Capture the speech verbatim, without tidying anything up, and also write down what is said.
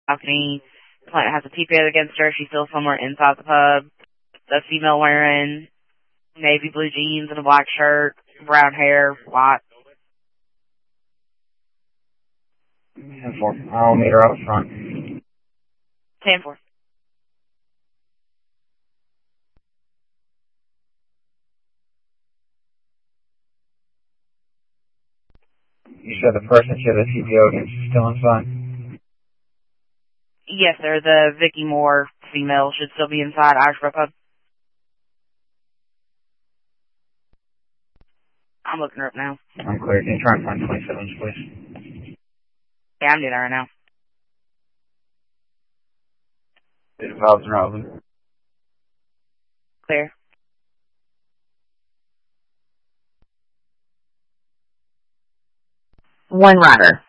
balcony. Client has a T P against her. She's still somewhere inside the pub. The female wearing navy blue jeans and a black shirt, brown hair, white. ten four. I'll meet her up front. ten four. You said the person she had the T P O against is still inside? Yes, sir. The Vicky Moore female should still be inside Irish Bar Pub. I'm looking her up now. I'm clear. Can you try and find twenty-sevens, please? Yeah, I'm doing that right now. Data files are open. Clear. One rider.